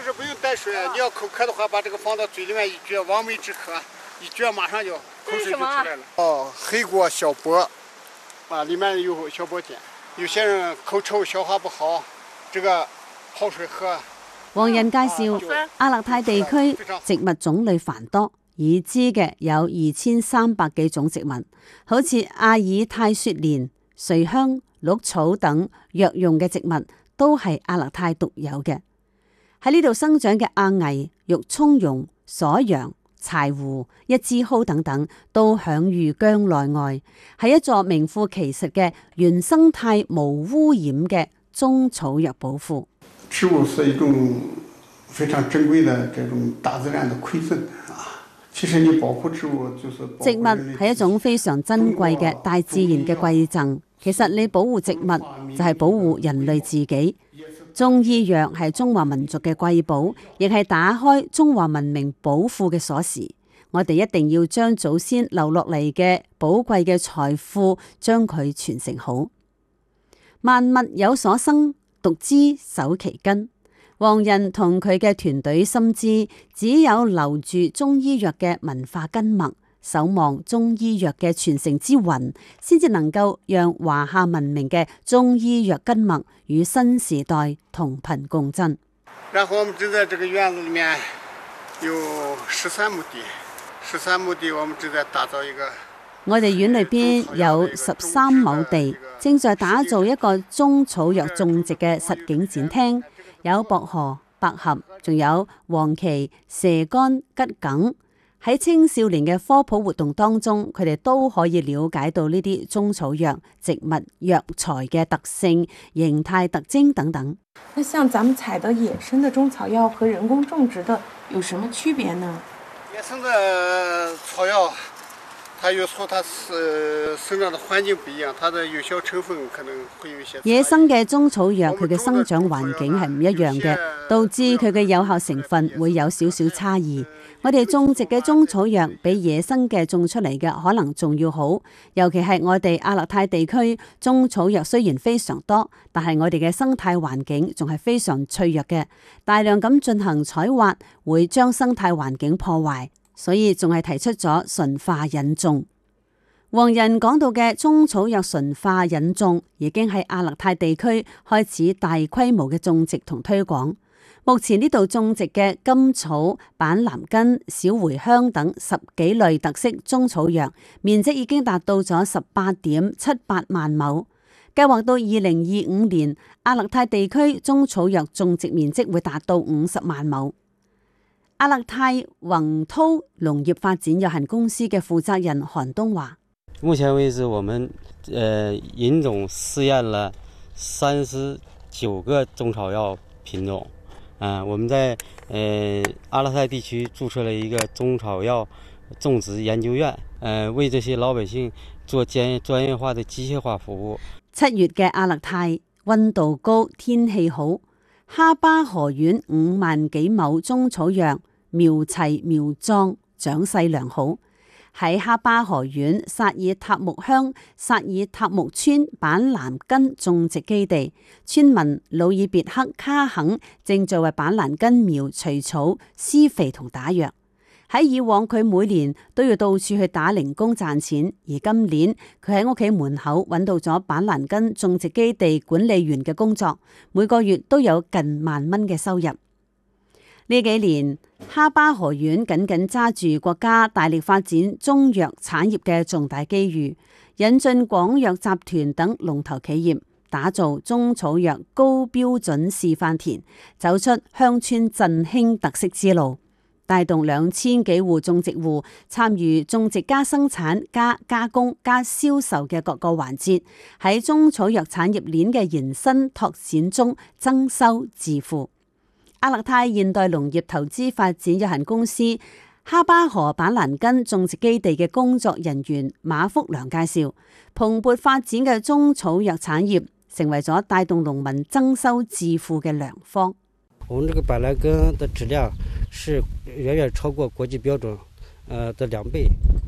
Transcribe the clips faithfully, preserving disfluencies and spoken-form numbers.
是不用带水，你要口渴的话，把这个放到嘴里面一撅，望梅止渴，一撅马上就口水就出来了。哦，黑果小柏，啊，里面有小柏碱。有些人口臭、消化不好，這個泡水喝。 黃仁介紹，阿勒泰地區植物種類繁多，已知嘅有二千三百幾種植物，好似阿爾泰雪蓮、瑞香、綠草等藥用嘅植物，都係阿勒泰獨有嘅。喺呢度生長嘅阿魏、玉蔥蓉、鎖楊、柴胡、一枝蒿等等，都享譽疆內外，係一座名副其實嘅原生態無污染嘅中草藥寶庫。 植物是一種非常珍貴的這種大自然的饋贈啊！其實你保護植物就是植物係一種非常珍貴嘅大自然嘅饋贈。其實你保護植物就係保護人類自己。中醫藥係中華民族嘅瑰寶，亦係打開中華文明寶庫嘅鎖匙。我哋一定要將祖先留落嚟嘅寶貴嘅財富，將佢傳承好。萬物有所生，獨知守其根。黃仁同佢嘅團隊深知，只有留住中醫藥嘅文化根脈，守望中醫藥嘅傳承之魂，先至能夠讓華夏文明嘅中醫藥根脈與新時代同頻共振。 然後我們就在這個院子裏面有十三畝地，十三畝地我們正在打造一個。 我哋院裏邊有十三畝地，正在打造一個中草藥種植嘅實景展廳，有薄荷、百合，仲有黃芪、蛇乾、桔梗。喺青少年嘅科普活動當中，佢哋都可以了解到呢啲中草藥植物藥材嘅特性、形態特徵等等。 那像咱們採的野生的中草藥和人工種植的有什麼區別呢？ 野生的草藥，它有時候它是生長的環境不一樣，它的有效成分可能會有一些。 野生嘅中草藥佢嘅生長環境係唔一樣嘅，導致佢嘅有效成分會有少少差異。我哋種植嘅中草藥比野生嘅種出嚟嘅可能仲要好，尤其係我哋阿勒泰地區中草藥雖然非常多，但係我哋嘅生態環境仲係非常脆弱嘅，大量咁進行採挖會將生態環境破壞，所以仲係提出咗純化引種。黃仁講到嘅中草藥純化引種已經喺阿勒泰地區開始大規模嘅種植同推廣。目前呢度種植嘅甘草、板藍根、小茴香等十幾類特色中草藥，面積已經達到咗十八點七八萬畝。計劃到二零二五年，阿勒泰地區中草藥種植面積會達到五十萬畝。阿勒泰宏濤農業發展有限公司嘅負責人韓東話： 目前為止，我們呃引種試驗了三十九個中草藥品種。嗯、呃，我們在呃阿勒泰地區註冊了一個中草藥種植研究院，呃，為這些老百姓做專專業化的機械化服務。 七月嘅阿勒泰溫度高，天氣好，哈巴河縣五萬幾畝中草藥苗齊苗壯，長勢良好。喺哈巴河縣薩爾塔木鄉薩爾塔木村板藍根種植基地，村民魯爾別克卡肯正在為板藍根苗除草、施肥同打藥。喺以往佢每年都要到處去打零工賺錢，而今年佢喺屋企門口揾到咗板藍根種植基地管理員嘅工作，每個月都有近萬蚊嘅收入。呢幾年，哈巴河縣緊緊揸住國家大力發展中藥產業嘅重大機遇，引進廣藥集團等龍頭企業，打造中草藥高標準示範田，走出鄉村振興特色之路，帶動兩千幾戶種植戶參與種植加生產加加工加銷售嘅各個環節，喺中草藥產業鏈嘅延伸拓展中增收致富。阿勒泰現代農業投資發展有限公司哈巴河板藍根種植基地嘅工作人員馬福良介紹，蓬勃發展嘅中草藥產業成為咗帶動農民增收致富嘅良方。 我們這個板藍根的質量是遠遠超過國際標準呃的兩倍，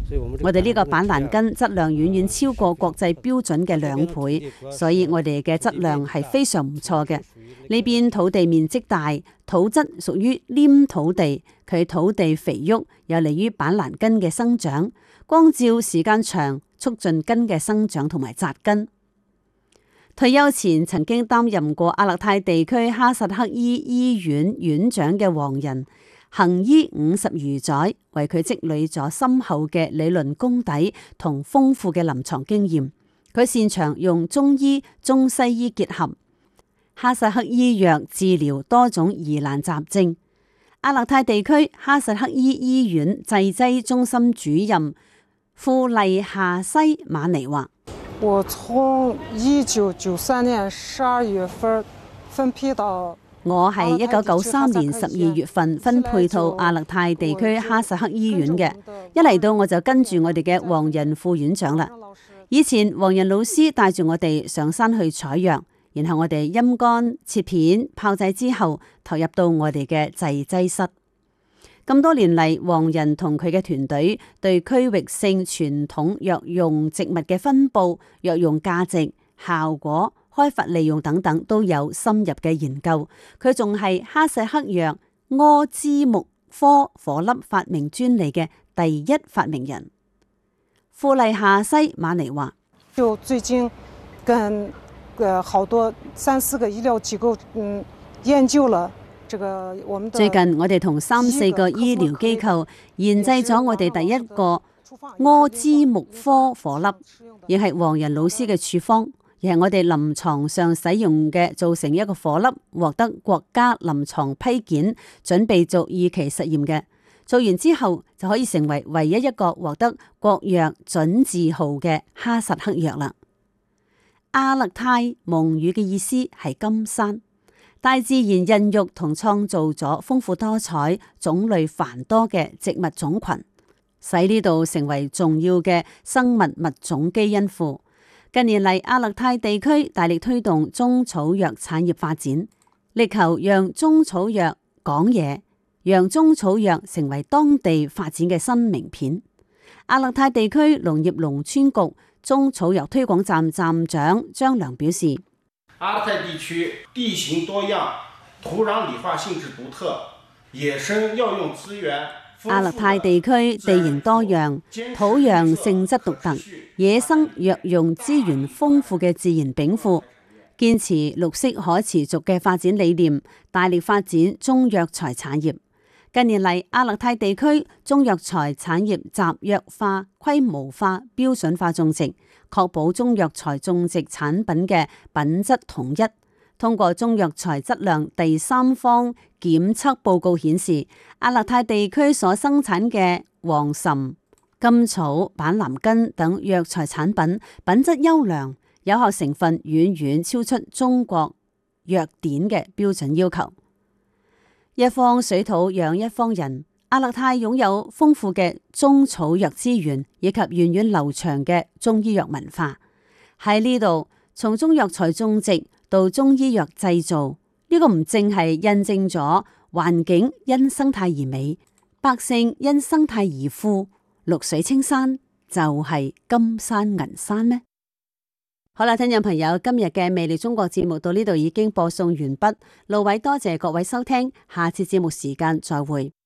我哋呢個板藍根質量遠遠超過國際標準嘅兩倍，所以我哋嘅質量係非常唔錯嘅。呢邊土地面積大，土質屬於黏土地，佢土地肥沃，有利於板藍根嘅生長。光照時間長，促進根嘅生長同埋扎根。退休前曾經擔任過阿勒泰地區哈薩克伊醫院院長嘅黃仁，行醫五十餘載，為佢積累咗深厚嘅理論功底同豐富嘅臨床經驗。佢擅長用中醫、中西醫結合，哈薩克醫藥治療多種疑難雜症。阿勒泰地區哈薩克伊醫院製劑中心主任富麗夏西馬尼話： 我從一九九三年十二月份分配到。 我係一九九三年十二月份分配到阿勒泰地區哈薩克醫院嘅，一嚟到我就跟住我哋嘅黃仁副院長啦。以前黃仁老師帶住我哋上山去採藥，然後我哋陰乾、切片、炮製之後，投入到我哋嘅製劑室。咁多年嚟，黃仁同佢嘅團隊對區域性傳統藥用植物嘅分佈、藥用價值、效果、開發利用等等都有深入嘅研究。佢仲係哈薩克藥柯茲木科顆粒發明專利嘅第一發明人。富麗夏西馬尼話： 就最近跟呃好多三四個醫療機構嗯研究了。 最近我哋同三四個醫療機構研製咗我哋第一個柯茲木科顆粒，亦係黃仁老師嘅處方，亦係我哋臨床上使用嘅，做成一個顆粒，獲得國家臨床批件，準備做二期實驗嘅。做完之後就可以成為唯一一個獲得國藥準字號嘅哈薩克藥啦。阿勒泰蒙語嘅意思係金山。大自然孕育同創造咗豐富多彩、種類繁多嘅植物種群，使呢度成為重要嘅生物物種基因庫。近年嚟，阿勒泰地區大力推動中草藥產業發展，力求讓中草藥講嘢，讓中草藥成為當地發展嘅新名片。阿勒泰地區農業農村局中草藥推廣站站長張良表示： 阿勒泰地區地形多樣，土壤理化性質獨特，野生藥用資源。 阿勒泰地區地形多樣，土壤性質獨特，野生藥用資源豐富嘅自然稟賦，堅持綠色可持續嘅發展理念，大力發展中藥材產業。近年嚟，阿勒泰地區中藥材產業集約化、規模化、標準化種植，確保中藥材種植產品嘅品質統一。通過中藥材質量第三方檢測報告顯示，阿勒泰地區所生產嘅黃芩、甘草、板藍根等藥材產品品質優良，有效成分遠遠超出中國藥典嘅標準要求。一方水土養一方人，阿勒泰擁有豐富嘅中草藥資源以及源遠流長嘅中醫藥文化。喺呢度，從中藥材種植到中醫藥製造，呢、這個唔淨係印證咗環境因生態而美，百姓因生態而富，綠水青山就係金山銀山咩？好啦，聽眾朋友，今日嘅魅力中國節目到呢度已經播送完畢，路偉多謝各位收聽，下次節目時間再會。